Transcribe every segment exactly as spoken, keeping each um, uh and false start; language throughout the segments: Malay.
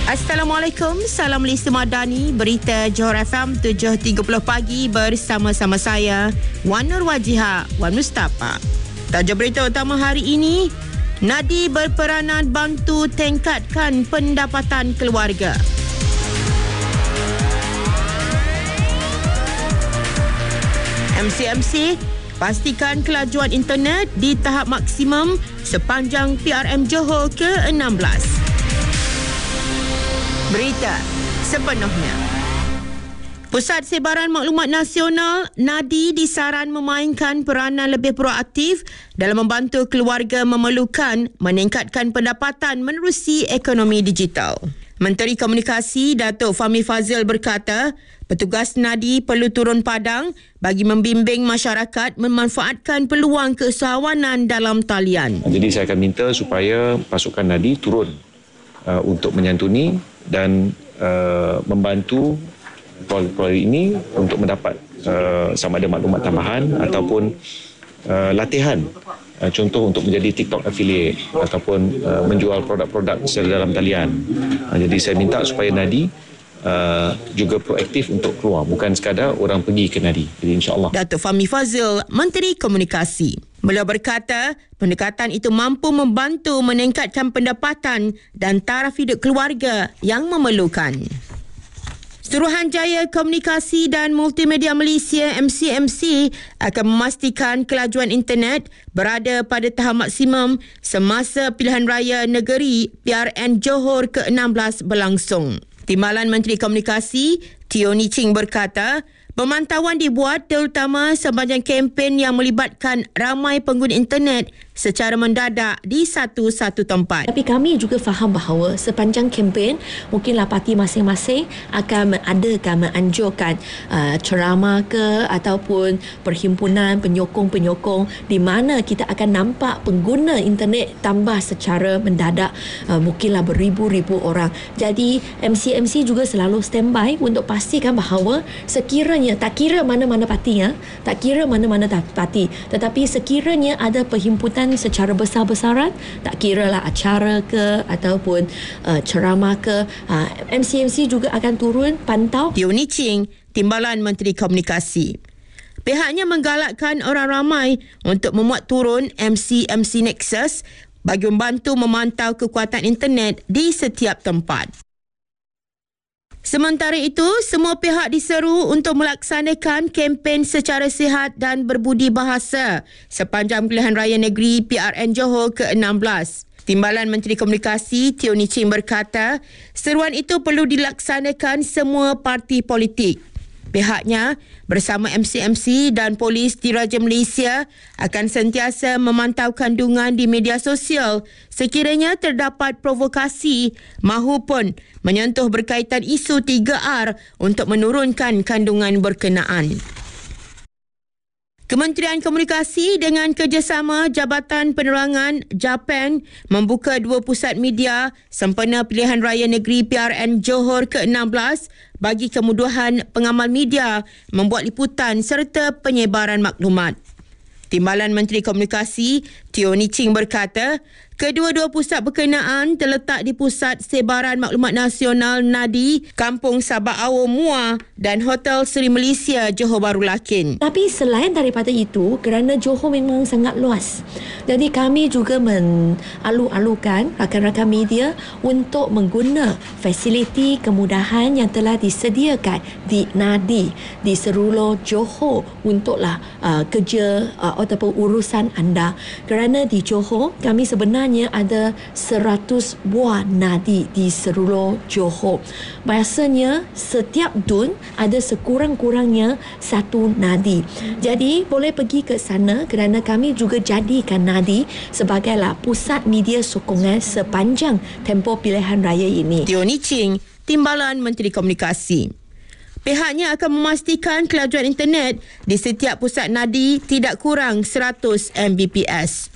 Assalamualaikum, salam Lisa Madani, berita Johor F M tujuh tiga puluh pagi bersama-sama saya, Wan Nur Wajiha, Wan Mustafa. Tajuk berita utama hari ini, Nadi berperanan bantu tingkatkan pendapatan keluarga. M C M C pastikan kelajuan internet di tahap maksimum sepanjang P R M Johor ke enam belas. Berita sepenuhnya. Pusat Sebaran Maklumat Nasional Nadi disaran memainkan peranan lebih proaktif dalam membantu keluarga memerlukan meningkatkan pendapatan menerusi ekonomi digital. Menteri Komunikasi Datuk Fahmi Fadzil berkata, petugas Nadi perlu turun padang bagi membimbing masyarakat memanfaatkan peluang keusahawanan dalam talian. Jadi saya akan minta supaya pasukan Nadi turun uh, untuk menyantuni dan uh, membantu keluarga ini untuk mendapat uh, sama ada maklumat tambahan ataupun uh, latihan. Uh, contoh untuk menjadi TikTok affiliate ataupun uh, menjual produk-produk secara dalam talian. Uh, jadi saya minta supaya Nadi uh, juga proaktif untuk keluar, bukan sekadar orang pergi ke Nadi. Jadi insya-Allah. Datuk Fahmi Fadzil, Menteri Komunikasi. Beliau berkata, pendekatan itu mampu membantu meningkatkan pendapatan dan taraf hidup keluarga yang memerlukan. Suruhanjaya Komunikasi dan Multimedia Malaysia M C M C akan memastikan kelajuan internet berada pada tahap maksimum semasa pilihan raya negeri P R N Johor ke enam belas berlangsung. Timbalan Menteri Komunikasi Teo Ni Ching berkata, pemantauan dibuat terutama sepanjang kempen yang melibatkan ramai pengguna internet secara mendadak di satu-satu tempat. Tapi kami juga faham bahawa sepanjang kempen mungkinlah parti masing-masing akan mengadakan, menganjurkan uh, ceramah ke ataupun perhimpunan penyokong-penyokong di mana kita akan nampak pengguna internet tambah secara mendadak, uh, mungkinlah beribu-ribu orang. Jadi M C M C juga selalu standby untuk pastikan bahawa sekiranya, tak kira mana-mana parti, ya, tak kira mana-mana parti, tetapi sekiranya ada perhimpunan secara besar-besaran, tak kira lah acara ke ataupun uh, ceramah ke, uh, M C M C juga akan turun pantau. Teo Ni Ching, Timbalan Menteri Komunikasi. Pihaknya menggalakkan orang ramai untuk memuat turun M C M C Nexus bagi membantu memantau kekuatan internet di setiap tempat. Sementara itu, semua pihak diseru untuk melaksanakan kempen secara sihat dan berbudi bahasa sepanjang pilihan raya negeri P R N Johor ke enam belas. Timbalan Menteri Komunikasi Teo Ni Ching berkata, seruan itu perlu dilaksanakan semua parti politik. Pihaknya bersama M C M C dan Polis Diraja Malaysia akan sentiasa memantau kandungan di media sosial sekiranya terdapat provokasi mahupun menyentuh berkaitan isu tiga R untuk menurunkan kandungan berkenaan. Kementerian Komunikasi dengan kerjasama Jabatan Penerangan Japan membuka dua pusat media sempena pilihan raya negeri P R N Johor ke enam belas bagi kemudahan pengamal media membuat liputan serta penyebaran maklumat. Timbalan Menteri Komunikasi Teo Ni Ching berkata, kedua-dua pusat berkenaan terletak di Pusat Sebaran Maklumat Nasional Nadi, Kampung Sabak Awo Muar dan Hotel Seri Malaysia Johor Bahru Lakin. Tapi selain daripada itu, kerana Johor memang sangat luas, jadi kami juga mengalu-alukan rakan-rakan media untuk mengguna fasiliti kemudahan yang telah disediakan di Nadi, di Serulo Johor untuklah uh, kerja uh, ataupun urusan anda. Kerana di Johor kami sebenarnya ada seratus buah nadi di seluruh Johor. Biasanya setiap dun ada sekurang-kurangnya satu nadi. Jadi boleh pergi ke sana kerana kami juga jadikan Nadi sebagailah pusat media sokongan sepanjang tempoh pilihan raya ini. Teo Ni Ching, Timbalan Menteri Komunikasi. Pihaknya akan memastikan kelajuan internet di setiap pusat nadi tidak kurang seratus megabit per second.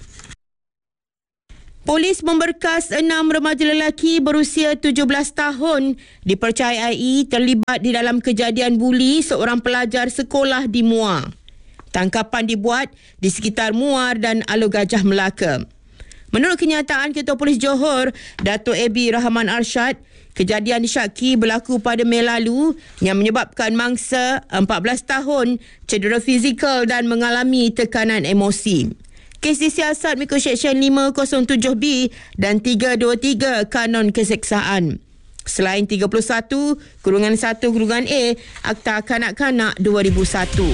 Polis memberkas enam remaja lelaki berusia tujuh belas tahun dipercayai terlibat di dalam kejadian buli seorang pelajar sekolah di Muar. Tangkapan dibuat di sekitar Muar dan Alor Gajah Melaka. Menurut kenyataan Ketua Polis Johor, Datuk A B Rahman Arsyad, kejadian disyaki berlaku pada Mei lalu yang menyebabkan mangsa empat belas tahun cedera fizikal dan mengalami tekanan emosi. Kes disiasat mengikut Seksyen lima kosong tujuh B dan tiga dua tiga Kanon Keseksaan. Selain tiga puluh satu kurungan satu kurungan A Akta Kanak-Kanak dua ribu satu.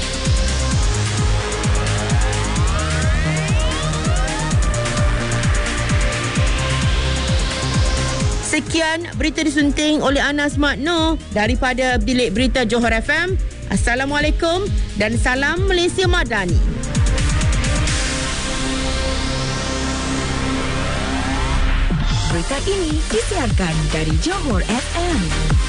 Sekian berita disunting oleh Anas Makno daripada Bilik Berita Johor F M. Assalamualaikum dan salam Malaysia Madani. Berita ini disiarkan dari Johor F M.